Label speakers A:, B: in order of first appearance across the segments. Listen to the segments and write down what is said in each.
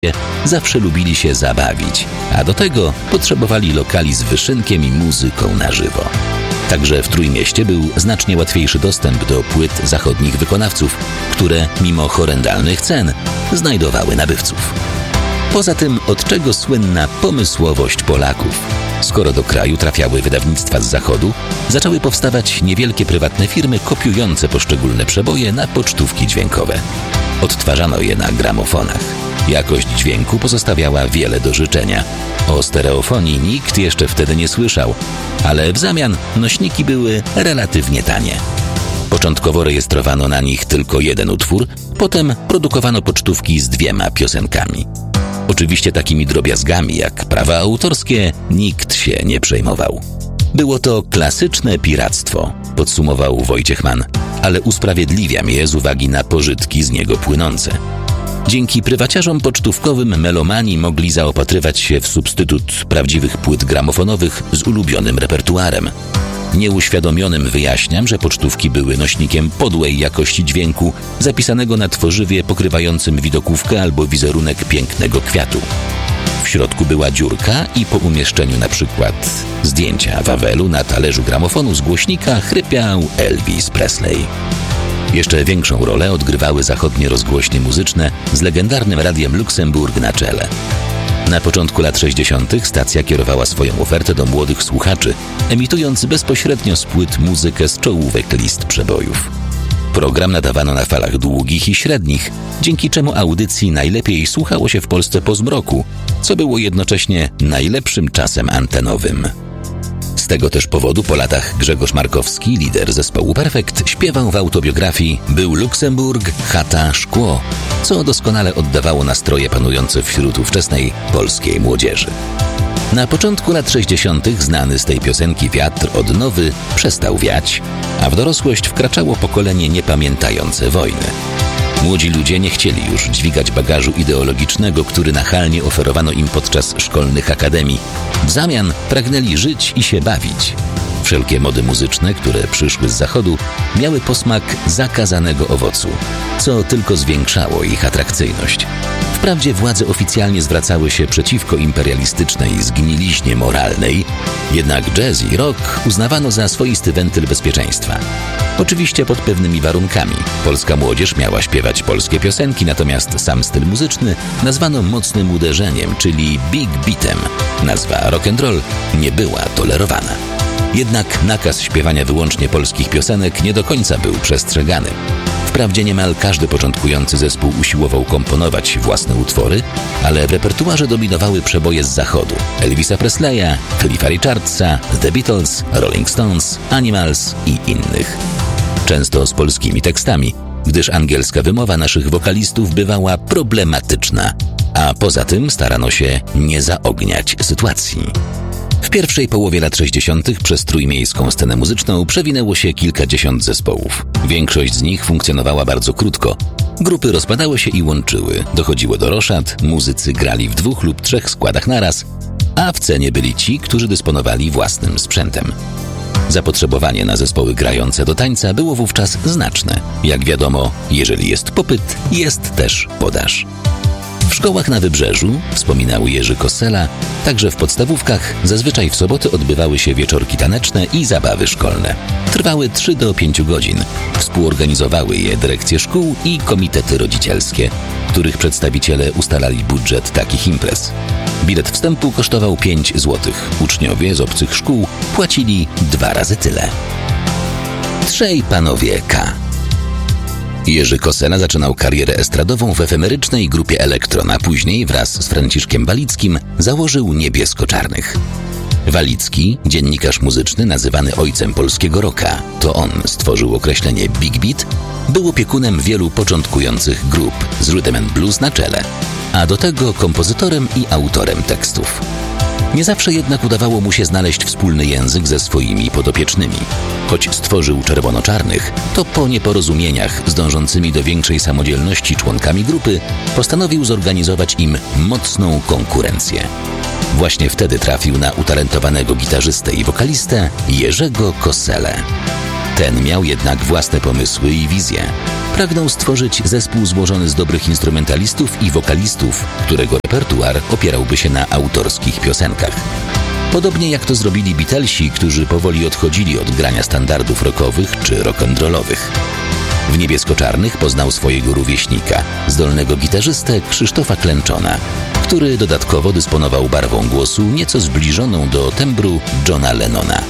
A: zawsze lubili się zabawić, a do tego potrzebowali lokali z wyszynkiem i muzyką na żywo. Także w Trójmieście był znacznie łatwiejszy dostęp do płyt zachodnich wykonawców, które mimo horrendalnych cen znajdowały nabywców. Poza tym, od czego słynna pomysłowość Polaków? Skoro do kraju trafiały wydawnictwa z zachodu, zaczęły powstawać niewielkie prywatne firmy kopiujące poszczególne przeboje na pocztówki dźwiękowe. Odtwarzano je na gramofonach. Jakość dźwięku pozostawiała wiele do życzenia. O stereofonii nikt jeszcze wtedy nie słyszał, ale w zamian nośniki były relatywnie tanie. Początkowo rejestrowano na nich tylko jeden utwór, potem produkowano pocztówki z 2 piosenkami. Oczywiście takimi drobiazgami jak prawa autorskie nikt się nie przejmował. Było to klasyczne piractwo, podsumował Wojciech Mann, ale usprawiedliwiam je z uwagi na pożytki z niego płynące. Dzięki prywaciarzom pocztówkowym melomani mogli zaopatrywać się w substytut prawdziwych płyt gramofonowych z ulubionym repertuarem. Nieuświadomionym wyjaśniam, że pocztówki były nośnikiem podłej jakości dźwięku zapisanego na tworzywie pokrywającym widokówkę albo wizerunek pięknego kwiatu. W środku była dziurka i po umieszczeniu na przykład zdjęcia Wawelu na talerzu gramofonu z głośnika chrypiał Elvis Presley. Jeszcze większą rolę odgrywały zachodnie rozgłośnie muzyczne z legendarnym radiem Luksemburg na czele. Na początku lat 60. stacja kierowała swoją ofertę do młodych słuchaczy, emitując bezpośrednio z płyt muzykę z czołówek list przebojów. Program nadawano na falach długich i średnich, dzięki czemu audycji najlepiej słuchało się w Polsce po zmroku, co było jednocześnie najlepszym czasem antenowym. Z tego też powodu po latach Grzegorz Markowski, lider zespołu Perfekt, śpiewał w autobiografii „Był Luksemburg, chata, szkło”, co doskonale oddawało nastroje panujące wśród ówczesnej polskiej młodzieży. Na początku lat 60. znany z tej piosenki wiatr odnowy przestał wiać, a w dorosłość wkraczało pokolenie niepamiętające wojny. Młodzi ludzie nie chcieli już dźwigać bagażu ideologicznego, który nachalnie oferowano im podczas szkolnych akademii. W zamian pragnęli żyć i się bawić. Wszelkie mody muzyczne, które przyszły z zachodu, miały posmak zakazanego owocu, co tylko zwiększało ich atrakcyjność. Wprawdzie władze oficjalnie zwracały się przeciwko imperialistycznej zgniliźnie moralnej, jednak jazz i rock uznawano za swoisty wentyl bezpieczeństwa. Oczywiście pod pewnymi warunkami. Polska młodzież miała śpiewać polskie piosenki, natomiast sam styl muzyczny nazwano mocnym uderzeniem, czyli big beatem. Nazwa rock and roll nie była tolerowana. Jednak nakaz śpiewania wyłącznie polskich piosenek nie do końca był przestrzegany. Wprawdzie niemal każdy początkujący zespół usiłował komponować własne utwory, ale w repertuarze dominowały przeboje z zachodu: Elvisa Presleya, Cliffa Richardsa, The Beatles, Rolling Stones, Animals i innych. Często z polskimi tekstami, gdyż angielska wymowa naszych wokalistów bywała problematyczna, a poza tym starano się nie zaogniać sytuacji. W pierwszej połowie lat 60. przez trójmiejską scenę muzyczną przewinęło się kilkadziesiąt zespołów. Większość z nich funkcjonowała bardzo krótko. Grupy rozpadały się i łączyły, dochodziło do roszad, muzycy grali w 2 lub 3 składach naraz, a w cenie byli ci, którzy dysponowali własnym sprzętem. Zapotrzebowanie na zespoły grające do tańca było wówczas znaczne. Jak wiadomo, jeżeli jest popyt, jest też podaż. W szkołach na Wybrzeżu, wspominał Jerzy Kossela, także w podstawówkach zazwyczaj w soboty odbywały się wieczorki taneczne i zabawy szkolne. Trwały 3 do 5 godzin. Współorganizowały je dyrekcje szkół i komitety rodzicielskie, których przedstawiciele ustalali budżet takich imprez. Bilet wstępu kosztował 5 zł. Uczniowie z obcych szkół płacili 2 razy tyle. Trzej panowie K. Jerzy Kossela zaczynał karierę estradową w efemerycznej grupie Elektron, a później wraz z Franciszkiem Walickim założył Niebiesko-Czarnych. Walicki, dziennikarz muzyczny nazywany ojcem polskiego rocka, to on stworzył określenie Big Beat, był opiekunem wielu początkujących grup z rhythm and blues na czele, a do tego kompozytorem i autorem tekstów. Nie zawsze jednak udawało mu się znaleźć wspólny język ze swoimi podopiecznymi. Choć stworzył Czerwono-Czarnych, to po nieporozumieniach z dążącymi do większej samodzielności członkami grupy postanowił zorganizować im mocną konkurencję. Właśnie wtedy trafił na utalentowanego gitarzystę i wokalistę Jerzego Kosselę. Ten miał jednak własne pomysły i wizje. Pragnął stworzyć zespół złożony z dobrych instrumentalistów i wokalistów, którego repertuar opierałby się na autorskich piosenkach. Podobnie jak to zrobili Beatlesi, którzy powoli odchodzili od grania standardów rockowych czy rock'n'rollowych. W Niebiesko-Czarnych poznał swojego rówieśnika, zdolnego gitarzystę Krzysztofa Klęczona, który dodatkowo dysponował barwą głosu nieco zbliżoną do tembru Johna Lennona.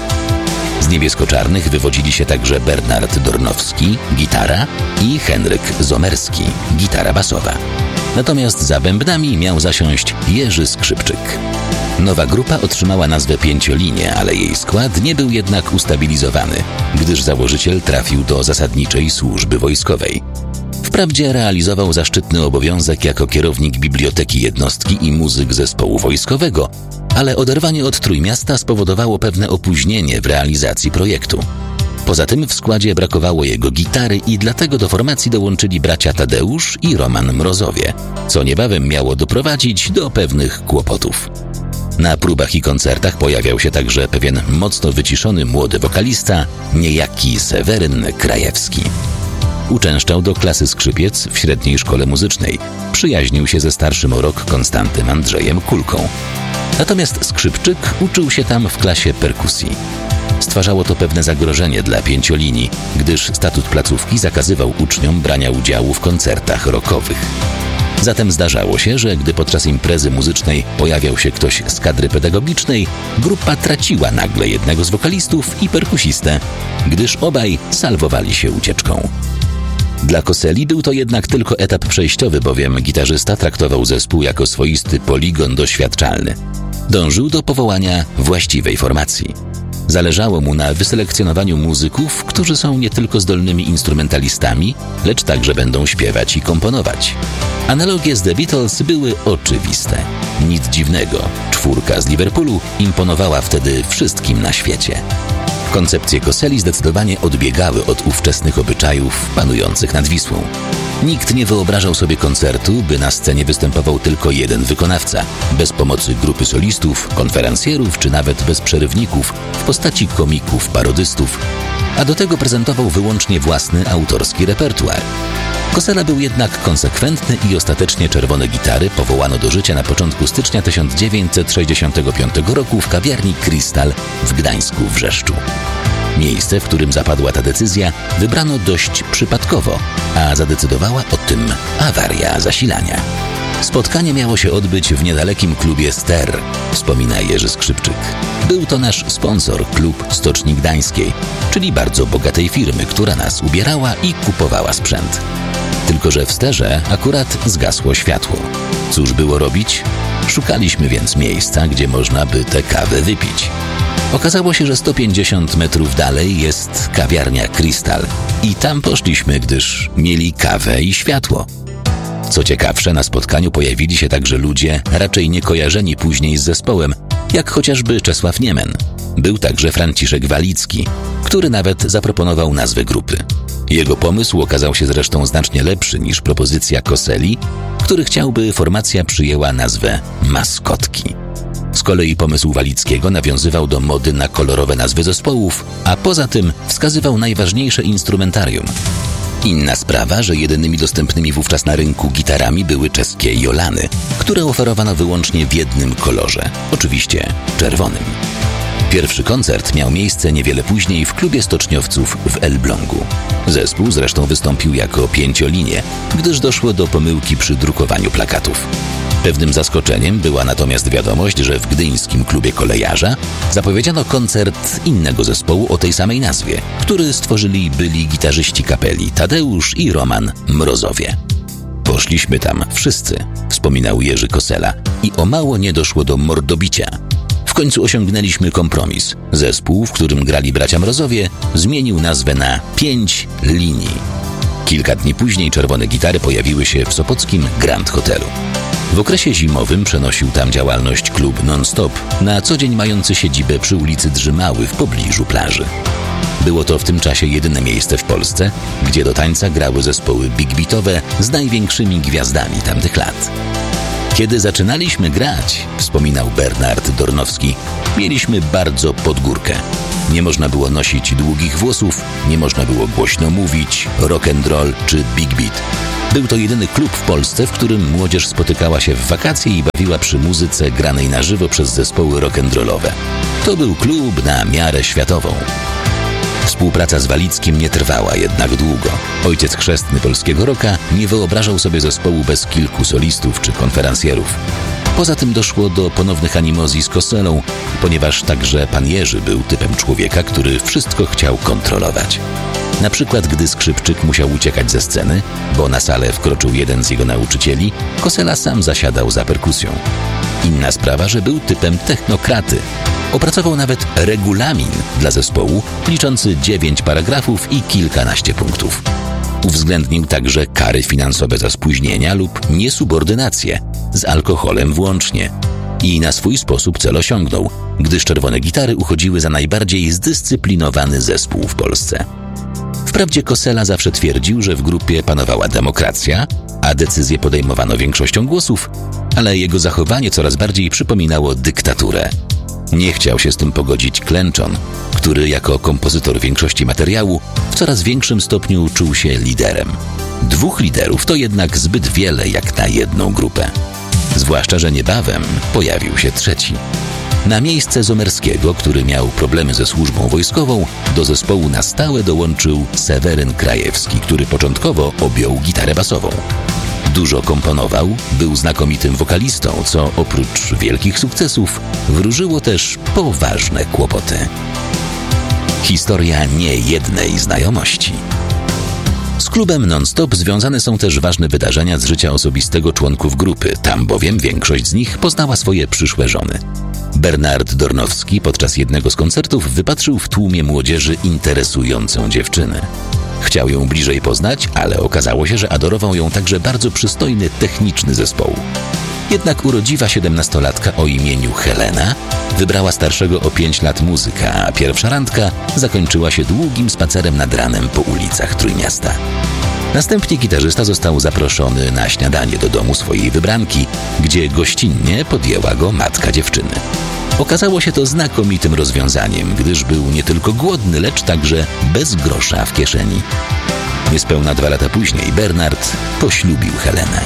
A: Z Niebiesko-Czarnych wywodzili się także Bernard Dornowski, gitara, i Henryk Zomerski, gitara basowa. Natomiast za bębnami miał zasiąść Jerzy Skrzypczyk. Nowa grupa otrzymała nazwę Pięciolinie, ale jej skład nie był jednak ustabilizowany, gdyż założyciel trafił do zasadniczej służby wojskowej. Wprawdzie realizował zaszczytny obowiązek jako kierownik biblioteki jednostki i muzyk zespołu wojskowego, ale oderwanie od Trójmiasta spowodowało pewne opóźnienie w realizacji projektu. Poza tym w składzie brakowało jego gitary i dlatego do formacji dołączyli bracia Tadeusz i Roman Mrozowie, co niebawem miało doprowadzić do pewnych kłopotów. Na próbach i koncertach pojawiał się także pewien mocno wyciszony młody wokalista, niejaki Seweryn Krajewski. Uczęszczał do klasy skrzypiec w średniej szkole muzycznej. Przyjaźnił się ze starszym o rok Konstantym Andrzejem Kulką. Natomiast Skrzypczyk uczył się tam w klasie perkusji. Stwarzało to pewne zagrożenie dla Pięciolinii, gdyż statut placówki zakazywał uczniom brania udziału w koncertach rockowych. Zatem zdarzało się, że gdy podczas imprezy muzycznej pojawiał się ktoś z kadry pedagogicznej, grupa traciła nagle jednego z wokalistów i perkusistę, gdyż obaj salwowali się ucieczką. Dla Koseli był to jednak tylko etap przejściowy, bowiem gitarzysta traktował zespół jako swoisty poligon doświadczalny. Dążył do powołania właściwej formacji. Zależało mu na wyselekcjonowaniu muzyków, którzy są nie tylko zdolnymi instrumentalistami, lecz także będą śpiewać i komponować. Analogie z The Beatles były oczywiste. Nic dziwnego, czwórka z Liverpoolu imponowała wtedy wszystkim na świecie. Koncepcje Koseli zdecydowanie odbiegały od ówczesnych obyczajów panujących nad Wisłą. Nikt nie wyobrażał sobie koncertu, by na scenie występował tylko jeden wykonawca, bez pomocy grupy solistów, konferencjerów czy nawet bez przerywników w postaci komików, parodystów, a do tego prezentował wyłącznie własny autorski repertuar. Kosela był jednak konsekwentny i ostatecznie Czerwone Gitary powołano do życia na początku stycznia 1965 roku w kawiarni Krystal w Gdańsku Wrzeszczu. Miejsce, w którym zapadła ta decyzja, wybrano dość przypadkowo, a zadecydowała o tym awaria zasilania. Spotkanie miało się odbyć w niedalekim klubie Ster, wspomina Jerzy Skrzypczyk. Był to nasz sponsor, klub Stoczni Gdańskiej, czyli bardzo bogatej firmy, która nas ubierała i kupowała sprzęt. Tylko że w Sterze akurat zgasło światło. Cóż było robić? Szukaliśmy więc miejsca, gdzie można by tę kawę wypić. Okazało się, że 150 metrów dalej jest kawiarnia Krystal i tam poszliśmy, gdyż mieli kawę i światło. Co ciekawsze, na spotkaniu pojawili się także ludzie raczej niekojarzeni później z zespołem, jak chociażby Czesław Niemen. Był także Franciszek Walicki, który nawet zaproponował nazwę grupy. Jego pomysł okazał się zresztą znacznie lepszy niż propozycja Koseli, który chciał, by formacja przyjęła nazwę Maskotki. Z kolei pomysł Walickiego nawiązywał do mody na kolorowe nazwy zespołów, a poza tym wskazywał najważniejsze instrumentarium. Inna sprawa, że jedynymi dostępnymi wówczas na rynku gitarami były czeskie Jolany, które oferowano wyłącznie w jednym kolorze, oczywiście czerwonym. Pierwszy koncert miał miejsce niewiele później w klubie stoczniowców w Elblągu. Zespół zresztą wystąpił jako Pięciolinie, gdyż doszło do pomyłki przy drukowaniu plakatów. Pewnym zaskoczeniem była natomiast wiadomość, że w gdyńskim klubie Kolejarza zapowiedziano koncert innego zespołu o tej samej nazwie, który stworzyli byli gitarzyści kapeli Tadeusz i Roman Mrozowie. Poszliśmy tam wszyscy, wspominał Jerzy Kosela, i o mało nie doszło do mordobicia. W końcu osiągnęliśmy kompromis. Zespół, w którym grali bracia Mrozowie, zmienił nazwę na 5 linii. Kilka dni później Czerwone Gitary pojawiły się w sopockim Grand Hotelu. W okresie zimowym przenosił tam działalność klub Non-Stop, na co dzień mający siedzibę przy ulicy Drzymały w pobliżu plaży. Było to w tym czasie jedyne miejsce w Polsce, gdzie do tańca grały zespoły big beatowe z największymi gwiazdami tamtych lat. Kiedy zaczynaliśmy grać, wspominał Bernard Dornowski, mieliśmy bardzo pod górkę. Nie można było nosić długich włosów, nie można było głośno mówić, rock and roll czy big beat. Był to jedyny klub w Polsce, w którym młodzież spotykała się w wakacje i bawiła przy muzyce granej na żywo przez zespoły rock'n'rollowe. To był klub na miarę światową. Współpraca z Walickim nie trwała jednak długo. Ojciec chrzestny polskiego rocka nie wyobrażał sobie zespołu bez kilku solistów czy konferencjerów. Poza tym doszło do ponownych animozji z Koselą, ponieważ także pan Jerzy był typem człowieka, który wszystko chciał kontrolować. Na przykład, gdy skrzypczyk musiał uciekać ze sceny, bo na salę wkroczył jeden z jego nauczycieli, Kosela sam zasiadał za perkusją. Inna sprawa, że był typem technokraty. Opracował nawet regulamin dla zespołu, liczący 9 paragrafów i kilkanaście punktów. Uwzględnił także kary finansowe za spóźnienia lub niesubordynację, z alkoholem włącznie. I na swój sposób cel osiągnął, gdyż Czerwone Gitary uchodziły za najbardziej zdyscyplinowany zespół w Polsce. Wprawdzie Kosela zawsze twierdził, że w grupie panowała demokracja, a decyzje podejmowano większością głosów, ale jego zachowanie coraz bardziej przypominało dyktaturę. Nie chciał się z tym pogodzić Klęczon, który jako kompozytor większości materiału w coraz większym stopniu czuł się liderem. 2 liderów to jednak zbyt wiele jak na jedną grupę. Zwłaszcza, że niebawem pojawił się trzeci. Na miejsce Zomerskiego, który miał problemy ze służbą wojskową, do zespołu na stałe dołączył Seweryn Krajewski, który początkowo objął gitarę basową. Dużo komponował, był znakomitym wokalistą, co oprócz wielkich sukcesów wróżyło też poważne kłopoty. Historia niejednej znajomości. Z klubem Non-Stop związane są też ważne wydarzenia z życia osobistego członków grupy, tam bowiem większość z nich poznała swoje przyszłe żony. Bernard Dornowski podczas jednego z koncertów wypatrzył w tłumie młodzieży interesującą dziewczynę. Chciał ją bliżej poznać, ale okazało się, że adorował ją także bardzo przystojny techniczny zespołu. Jednak urodziwa 17-latka o imieniu Helena wybrała starszego o 5 lat muzyka, a pierwsza randka zakończyła się długim spacerem nad ranem po ulicach Trójmiasta. Następnie gitarzysta został zaproszony na śniadanie do domu swojej wybranki, gdzie gościnnie podjęła go matka dziewczyny. Okazało się to znakomitym rozwiązaniem, gdyż był nie tylko głodny, lecz także bez grosza w kieszeni. Niespełna 2 lata później Bernard poślubił Helenę.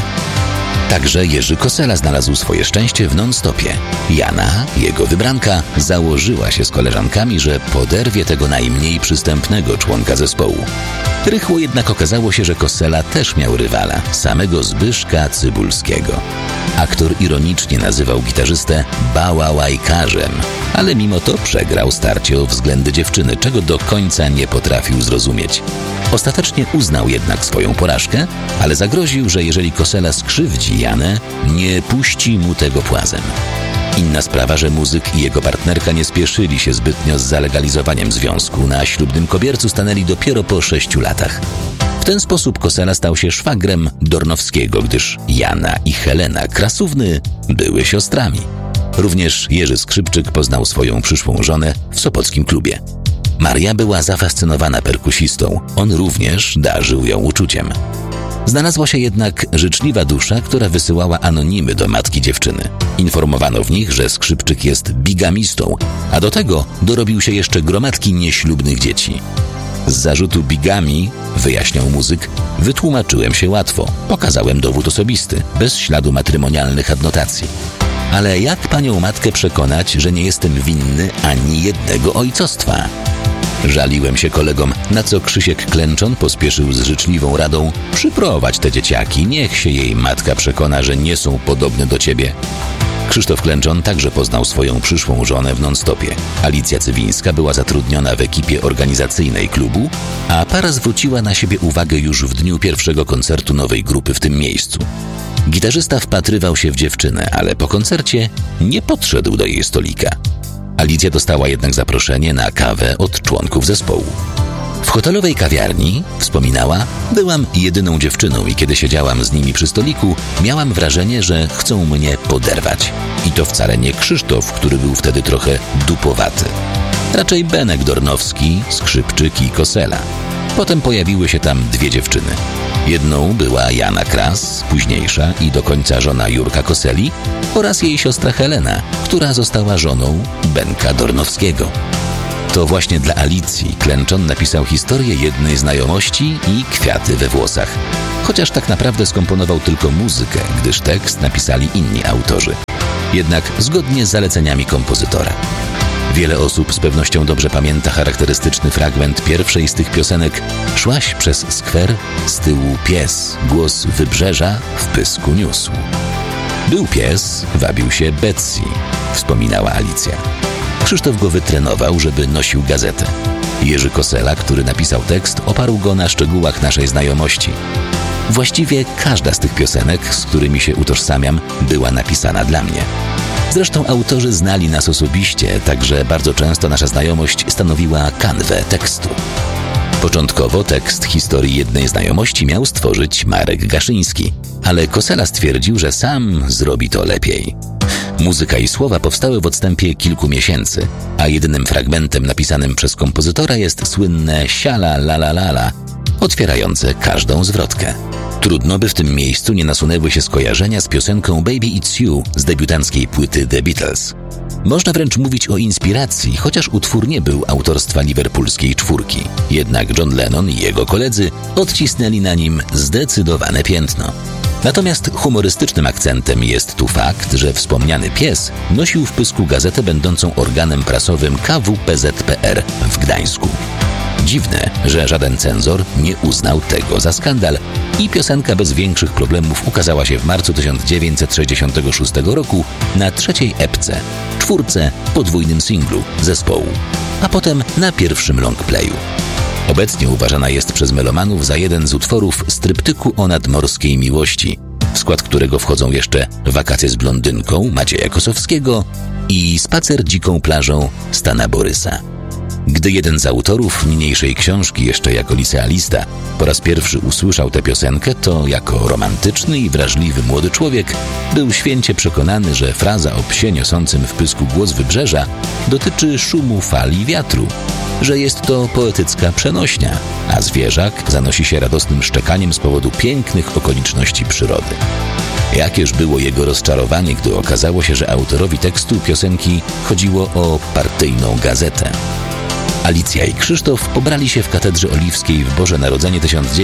A: Także Jerzy Kosela znalazł swoje szczęście w Non-Stopie. Jana, jego wybranka, założyła się z koleżankami, że poderwie tego najmniej przystępnego członka zespołu. Rychło jednak okazało się, że Kosela też miał rywala, samego Zbyszka Cybulskiego. Aktor ironicznie nazywał gitarzystę bałałajkarzem, ale mimo to przegrał starcie o względy dziewczyny, czego do końca nie potrafił zrozumieć. Ostatecznie uznał jednak swoją porażkę, ale zagroził, że jeżeli Kosela skrzywdzi Janę, nie puści mu tego płazem. Inna sprawa, że muzyk i jego partnerka nie spieszyli się zbytnio z zalegalizowaniem związku. Na ślubnym kobiercu stanęli dopiero po 6 latach. W ten sposób Kosela stał się szwagrem Dornowskiego, gdyż Jana i Helena Krasówny były siostrami. Również Jerzy Skrzypczyk poznał swoją przyszłą żonę w sopockim klubie. Maria była zafascynowana perkusistą, on również darzył ją uczuciem. Znalazła się jednak życzliwa dusza, która wysyłała anonimy do matki dziewczyny. Informowano w nich, że Skrzypczyk jest bigamistą, a do tego dorobił się jeszcze gromadki nieślubnych dzieci. Z zarzutu bigamii, wyjaśniał muzyk, wytłumaczyłem się łatwo. Pokazałem dowód osobisty, bez śladu matrymonialnych adnotacji. Ale jak panią matkę przekonać, że nie jestem winny ani jednego ojcostwa? Żaliłem się kolegom, na co Krzysiek Klęczon pospieszył z życzliwą radą: przyprowadź te dzieciaki, niech się jej matka przekona, że nie są podobne do ciebie. Krzysztof Klęczon także poznał swoją przyszłą żonę w Non-Stopie. Alicja Cywińska była zatrudniona w ekipie organizacyjnej klubu, a para zwróciła na siebie uwagę już w dniu pierwszego koncertu nowej grupy w tym miejscu. Gitarzysta wpatrywał się w dziewczynę, ale po koncercie nie podszedł do jej stolika. Alicja dostała jednak zaproszenie na kawę od członków zespołu. W hotelowej kawiarni, wspominała, byłam jedyną dziewczyną i kiedy siedziałam z nimi przy stoliku, miałam wrażenie, że chcą mnie poderwać. I to wcale nie Krzysztof, który był wtedy trochę dupowaty. Raczej Benek Dornowski, Skrzypczyk i Kosela. Potem pojawiły się tam 2 dziewczyny. Jedną była Jana Kras, późniejsza i do końca żona Jurka Koseli, oraz jej siostra Helena, która została żoną Benka Dornowskiego. To właśnie dla Alicji Klęczon napisał historię jednej znajomości i kwiaty we włosach. Chociaż tak naprawdę skomponował tylko muzykę, gdyż tekst napisali inni autorzy. Jednak zgodnie z zaleceniami kompozytora. Wiele osób z pewnością dobrze pamięta charakterystyczny fragment pierwszej z tych piosenek. Szłaś przez skwer, z tyłu pies, głos wybrzeża w pysku niósł. Był pies, wabił się Betsy, wspominała Alicja. Krzysztof go wytrenował, żeby nosił gazetę. Jerzy Kosela, który napisał tekst, oparł go na szczegółach naszej znajomości. Właściwie każda z tych piosenek, z którymi się utożsamiam, była napisana dla mnie. Zresztą autorzy znali nas osobiście, także bardzo często nasza znajomość stanowiła kanwę tekstu. Początkowo tekst historii jednej znajomości miał stworzyć Marek Gaszyński, ale Kosela stwierdził, że sam zrobi to lepiej. Muzyka i słowa powstały w odstępie kilku miesięcy, a jedynym fragmentem napisanym przez kompozytora jest słynne siala la la la la, otwierające każdą zwrotkę. Trudno, by w tym miejscu nie nasunęły się skojarzenia z piosenką Baby It's You z debiutanckiej płyty The Beatles. Można wręcz mówić o inspiracji, chociaż utwór nie był autorstwa liverpoolskiej czwórki. Jednak John Lennon i jego koledzy odcisnęli na nim zdecydowane piętno. Natomiast humorystycznym akcentem jest tu fakt, że wspomniany pies nosił w pysku gazetę będącą organem prasowym KWPZPR w Gdańsku. Dziwne, że żaden cenzor nie uznał tego za skandal i piosenka bez większych problemów ukazała się w marcu 1966 roku na trzeciej epce, czwórce, podwójnym singlu zespołu, a potem na pierwszym longplayu. Obecnie uważana jest przez melomanów za jeden z utworów z tryptyku o nadmorskiej miłości, w skład którego wchodzą jeszcze Wakacje z blondynką Macieja Kosowskiego i Spacer dziką plażą Stana Borysa. Gdy jeden z autorów niniejszej książki, jeszcze jako licealista, po raz pierwszy usłyszał tę piosenkę, to jako romantyczny i wrażliwy młody człowiek był święcie przekonany, że fraza o psie niosącym w pysku głos wybrzeża dotyczy szumu fali wiatru, że jest to poetycka przenośnia, a zwierzak zanosi się radosnym szczekaniem z powodu pięknych okoliczności przyrody. Jakież było jego rozczarowanie, gdy okazało się, że autorowi tekstu piosenki chodziło o partyjną gazetę. Alicja i Krzysztof pobrali się w Katedrze Oliwskiej w Boże Narodzenie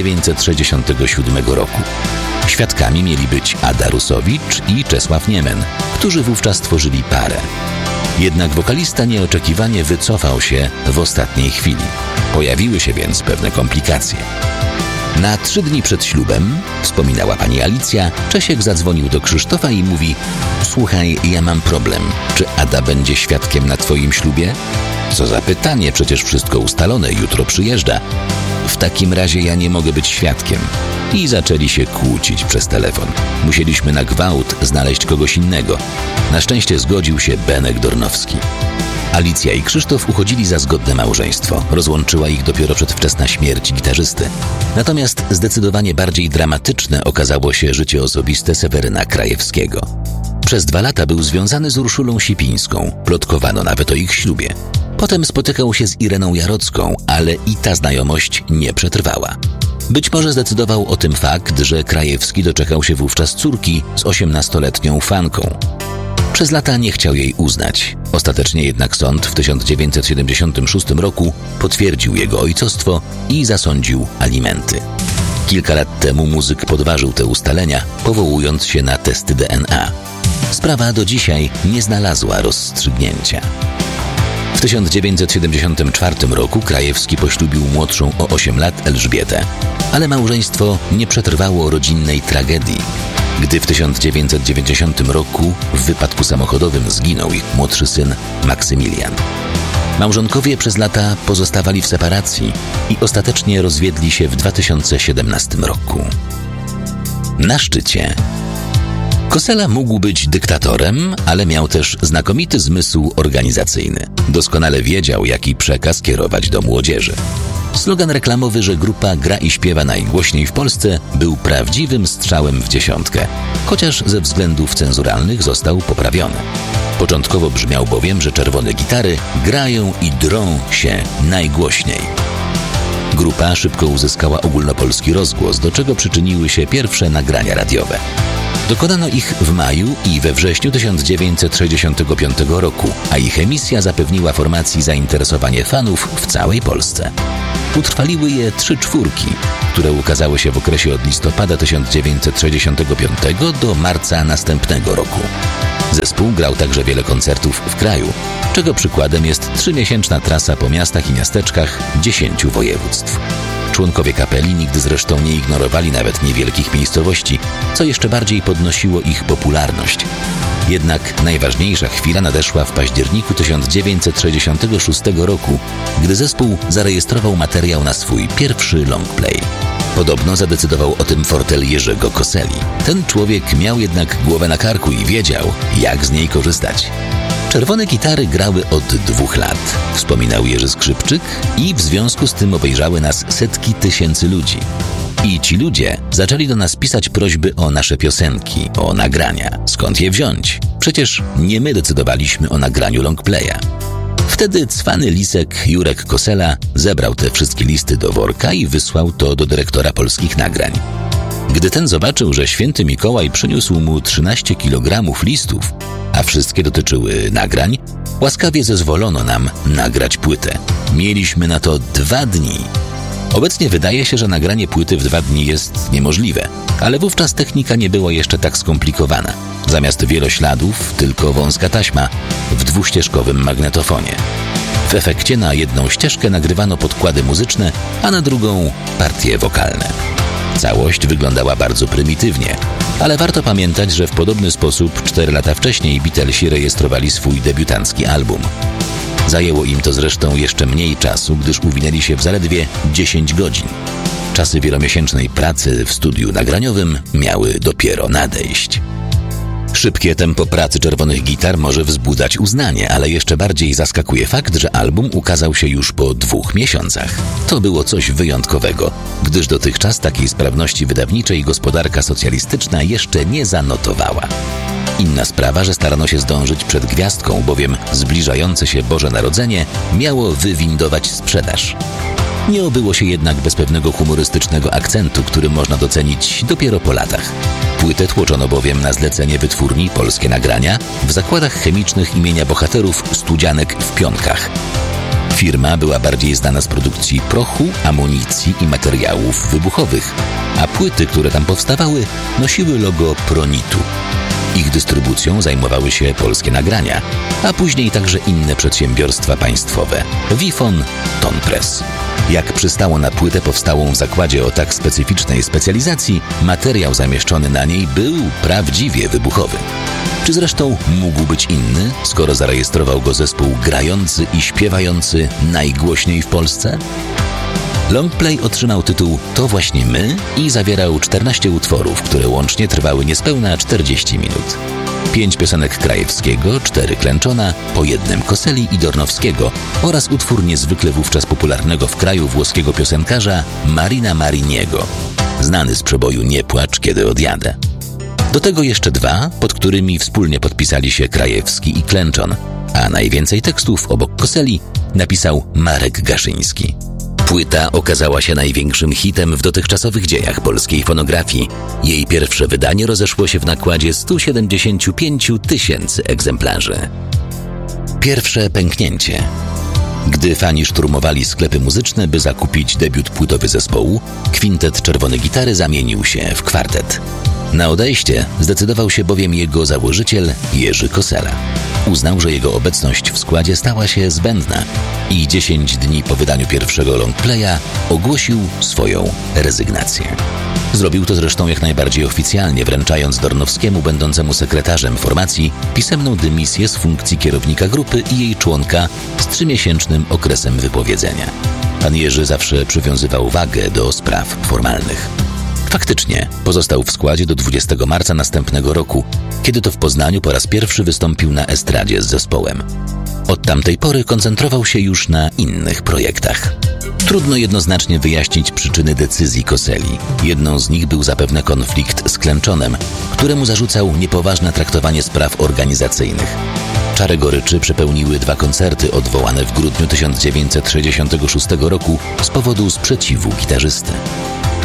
A: 1967 roku. Świadkami mieli być Ada Rusowicz i Czesław Niemen, którzy wówczas tworzyli parę. Jednak wokalista nieoczekiwanie wycofał się w ostatniej chwili. Pojawiły się więc pewne komplikacje. Na 3 dni przed ślubem, wspominała pani Alicja, Czesiek zadzwonił do Krzysztofa i mówi: słuchaj, ja mam problem. Czy Ada będzie świadkiem na twoim ślubie? Co za pytanie, przecież wszystko ustalone, jutro przyjeżdża. W takim razie ja nie mogę być świadkiem. I zaczęli się kłócić przez telefon. Musieliśmy na gwałt znaleźć kogoś innego. Na szczęście zgodził się Benek Dornowski. Alicja i Krzysztof uchodzili za zgodne małżeństwo. Rozłączyła ich dopiero przedwczesna śmierć gitarzysty. Natomiast zdecydowanie bardziej dramatyczne okazało się życie osobiste Seweryna Krajewskiego. Przez 2 lata był związany z Urszulą Sipińską. Plotkowano nawet o ich ślubie. Potem spotykał się z Ireną Jarocką, ale i ta znajomość nie przetrwała. Być może zdecydował o tym fakt, że Krajewski doczekał się wówczas córki z 18-letnią fanką. Przez lata nie chciał jej uznać. Ostatecznie jednak sąd w 1976 roku potwierdził jego ojcostwo i zasądził alimenty. Kilka lat temu muzyk podważył te ustalenia, powołując się na testy DNA. Sprawa do dzisiaj nie znalazła rozstrzygnięcia. W 1974 roku Krajewski poślubił młodszą o 8 lat Elżbietę, ale małżeństwo nie przetrwało rodzinnej tragedii, gdy w 1990 roku w wypadku samochodowym zginął ich młodszy syn Maksymilian. Małżonkowie przez lata pozostawali w separacji i ostatecznie rozwiedli się w 2017 roku. Na szczycie Kosela mógł być dyktatorem, ale miał też znakomity zmysł organizacyjny. Doskonale wiedział, jaki przekaz kierować do młodzieży. Slogan reklamowy, że grupa gra i śpiewa najgłośniej w Polsce, był prawdziwym strzałem w dziesiątkę, chociaż ze względów cenzuralnych został poprawiony. Początkowo brzmiał bowiem, że czerwone gitary grają i drą się najgłośniej. Grupa szybko uzyskała ogólnopolski rozgłos, do czego przyczyniły się pierwsze nagrania radiowe. Dokonano ich w maju i we wrześniu 1965 roku, a ich emisja zapewniła formacji zainteresowanie fanów w całej Polsce. Utrwaliły je 3 czwórki, które ukazały się w okresie od listopada 1965 do marca następnego roku. Zespół grał także wiele koncertów w kraju, czego przykładem jest 3-miesięczna trasa po miastach i miasteczkach 10 województw. Członkowie kapeli nigdy zresztą nie ignorowali nawet niewielkich miejscowości, co jeszcze bardziej podnosiło ich popularność. Jednak najważniejsza chwila nadeszła w październiku 1966 roku, gdy zespół zarejestrował materiał na swój pierwszy longplay. Podobno zadecydował o tym fortel Jerzego Koseli. Ten człowiek miał jednak głowę na karku i wiedział, jak z niej korzystać. Czerwone gitary grały od 2 lat, wspominał Jerzy Skrzypczyk, i w związku z tym obejrzały nas setki tysięcy ludzi. I ci ludzie zaczęli do nas pisać prośby o nasze piosenki, o nagrania. Skąd je wziąć? Przecież nie my decydowaliśmy o nagraniu longplaya. Wtedy cwany lisek Jurek Kosela zebrał te wszystkie listy do worka i wysłał to do dyrektora Polskich Nagrań. Gdy ten zobaczył, że święty Mikołaj przyniósł mu 13 kg listów, a wszystkie dotyczyły nagrań, łaskawie zezwolono nam nagrać płytę. Mieliśmy na to 2 dni. Obecnie wydaje się, że nagranie płyty w 2 dni jest niemożliwe, ale wówczas technika nie była jeszcze tak skomplikowana. Zamiast wielośladów tylko wąska taśma w 2-ścieżkowym magnetofonie. W efekcie na jedną ścieżkę nagrywano podkłady muzyczne, a na drugą partie wokalne. Całość wyglądała bardzo prymitywnie, ale warto pamiętać, że w podobny sposób 4 lata wcześniej Beatlesi rejestrowali swój debiutancki album. Zajęło im to zresztą jeszcze mniej czasu, gdyż uwinęli się w zaledwie 10 godzin. Czasy wielomiesięcznej pracy w studiu nagraniowym miały dopiero nadejść. Szybkie tempo pracy czerwonych gitar może wzbudzać uznanie, ale jeszcze bardziej zaskakuje fakt, że album ukazał się już po 2 miesiącach. To było coś wyjątkowego, gdyż dotychczas takiej sprawności wydawniczej gospodarka socjalistyczna jeszcze nie zanotowała. Inna sprawa, że starano się zdążyć przed gwiazdką, bowiem zbliżające się Boże Narodzenie miało wywindować sprzedaż. Nie obyło się jednak bez pewnego humorystycznego akcentu, który można docenić dopiero po latach. Płytę tłoczono bowiem na zlecenie wytwórni Polskie Nagrania w zakładach chemicznych imienia bohaterów Studzianek w Pionkach. Firma była bardziej znana z produkcji prochu, amunicji i materiałów wybuchowych, a płyty, które tam powstawały, nosiły logo Pronitu. Ich dystrybucją zajmowały się Polskie Nagrania, a później także inne przedsiębiorstwa państwowe – Wifon, Tonpress. Jak przystało na płytę powstałą w zakładzie o tak specyficznej specjalizacji, materiał zamieszczony na niej był prawdziwie wybuchowy. Czy zresztą mógł być inny, skoro zarejestrował go zespół grający i śpiewający najgłośniej w Polsce? Longplay otrzymał tytuł To właśnie my i zawierał 14 utworów, które łącznie trwały niespełna 40 minut. 5 piosenek Krajewskiego, 4 Klęczona, po 1 Koseli i Dornowskiego oraz utwór niezwykle wówczas popularnego w kraju włoskiego piosenkarza Marina Mariniego, znany z przeboju Nie płacz, kiedy odjadę. Do tego jeszcze 2, pod którymi wspólnie podpisali się Krajewski i Klęczon, a najwięcej tekstów obok Koseli napisał Marek Gaszyński. Płyta okazała się największym hitem w dotychczasowych dziejach polskiej fonografii. Jej pierwsze wydanie rozeszło się w nakładzie 175 000 egzemplarzy. Pierwsze pęknięcie. Gdy fani szturmowali sklepy muzyczne, by zakupić debiut płytowy zespołu, kwintet Czerwone Gitary zamienił się w kwartet. Na odejście zdecydował się bowiem jego założyciel Jerzy Kosela. Uznał, że jego obecność w składzie stała się zbędna i 10 dni po wydaniu pierwszego longplaya ogłosił swoją rezygnację. Zrobił to zresztą jak najbardziej oficjalnie, wręczając Dornowskiemu, będącemu sekretarzem formacji, pisemną dymisję z funkcji kierownika grupy i jej członka z 3-miesięcznym okresem wypowiedzenia. Pan Jerzy zawsze przywiązywał wagę do spraw formalnych. Faktycznie pozostał w składzie do 20 marca następnego roku, kiedy to w Poznaniu po raz pierwszy wystąpił na estradzie z zespołem. Od tamtej pory koncentrował się już na innych projektach. Trudno jednoznacznie wyjaśnić przyczyny decyzji Koseli. Jedną z nich był zapewne konflikt z Klęczonem, któremu zarzucał niepoważne traktowanie spraw organizacyjnych. Czarę goryczy przepełniły 2 koncerty odwołane w grudniu 1966 roku z powodu sprzeciwu gitarzysty.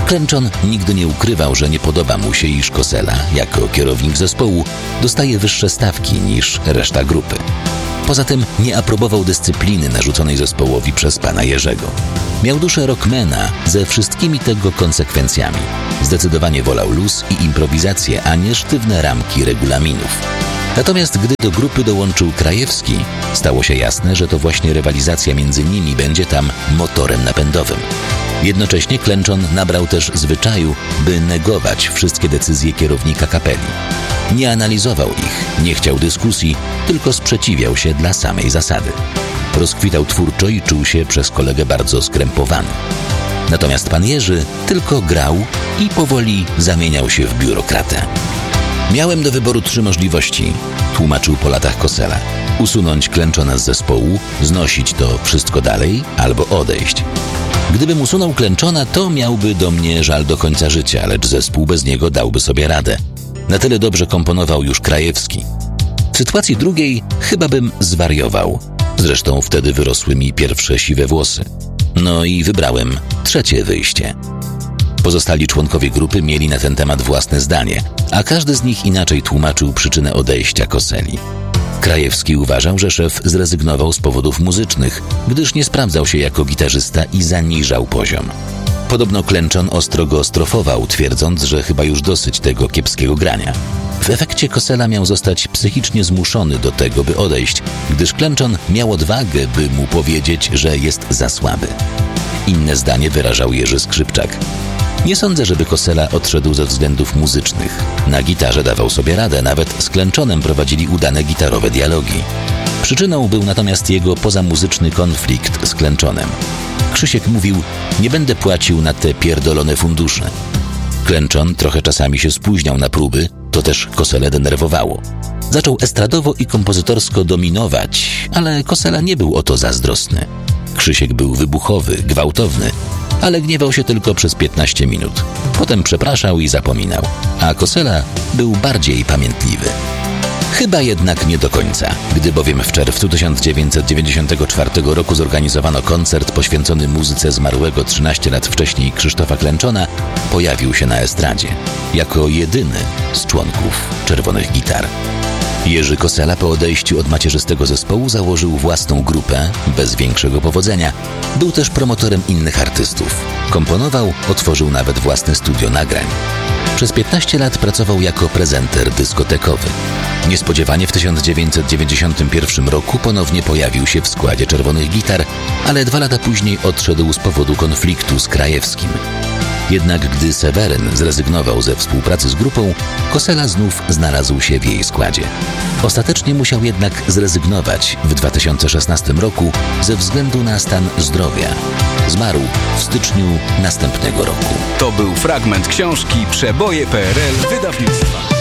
A: Klęczon nigdy nie ukrywał, że nie podoba mu się, iż Kosela, jako kierownik zespołu, dostaje wyższe stawki niż reszta grupy. Poza tym nie aprobował dyscypliny narzuconej zespołowi przez pana Jerzego. Miał duszę rockmana ze wszystkimi tego konsekwencjami. Zdecydowanie wolał luz i improwizację, a nie sztywne ramki regulaminów. Natomiast gdy do grupy dołączył Krajewski, stało się jasne, że to właśnie rywalizacja między nimi będzie tam motorem napędowym. Jednocześnie Klęczon nabrał też zwyczaju, by negować wszystkie decyzje kierownika kapeli. Nie analizował ich, nie chciał dyskusji, tylko sprzeciwiał się dla samej zasady. Rozkwitał twórczo i czuł się przez kolegę bardzo skrępowany. Natomiast pan Jerzy tylko grał i powoli zamieniał się w biurokratę. Miałem do wyboru 3 możliwości, tłumaczył po latach Kosela. Usunąć Klęczona z zespołu, znosić to wszystko dalej albo odejść. Gdybym usunął Klęczona, to miałby do mnie żal do końca życia, lecz zespół bez niego dałby sobie radę. Na tyle dobrze komponował już Krajewski. W sytuacji drugiej chyba bym zwariował. Zresztą wtedy wyrosły mi pierwsze siwe włosy. No i wybrałem trzecie wyjście. Pozostali członkowie grupy mieli na ten temat własne zdanie, a każdy z nich inaczej tłumaczył przyczynę odejścia Koseli. Krajewski uważał, że szef zrezygnował z powodów muzycznych, gdyż nie sprawdzał się jako gitarzysta i zaniżał poziom. Podobno Klęczon ostro go strofował, twierdząc, że chyba już dosyć tego kiepskiego grania. W efekcie Kosela miał zostać psychicznie zmuszony do tego, by odejść, gdyż Klęczon miał odwagę, by mu powiedzieć, że jest za słaby. Inne zdanie wyrażał Jerzy Skrzypczak. Nie sądzę, żeby Kosela odszedł ze względów muzycznych. Na gitarze dawał sobie radę, nawet z Klęczonem prowadzili udane gitarowe dialogi. Przyczyną był natomiast jego pozamuzyczny konflikt z Klęczonem. Krzysiek mówił: nie będę płacił na te pierdolone fundusze. Klęczon trochę czasami się spóźniał na próby, to też Koselę denerwowało. Zaczął estradowo i kompozytorsko dominować, ale Kosela nie był o to zazdrosny. Krzysiek był wybuchowy, gwałtowny, ale gniewał się tylko przez 15 minut. Potem przepraszał i zapominał, a Kosela był bardziej pamiętliwy. Chyba jednak nie do końca, gdy bowiem w czerwcu 1994 roku zorganizowano koncert poświęcony muzyce zmarłego 13 lat wcześniej Krzysztofa Klęczona, pojawił się na estradzie, jako jedyny z członków Czerwonych Gitar. Jerzy Kosela po odejściu od macierzystego zespołu założył własną grupę, bez większego powodzenia. Był też promotorem innych artystów. Komponował, otworzył nawet własne studio nagrań. Przez 15 lat pracował jako prezenter dyskotekowy. Niespodziewanie w 1991 roku ponownie pojawił się w składzie Czerwonych Gitar, ale 2 lata później odszedł z powodu konfliktu z Krajewskim. Jednak gdy Seweryn zrezygnował ze współpracy z grupą, Kosela znów znalazł się w jej składzie. Ostatecznie musiał jednak zrezygnować w 2016 roku ze względu na stan zdrowia. Zmarł w styczniu następnego roku.
B: To był fragment książki Przeboje PRL wydawnictwa.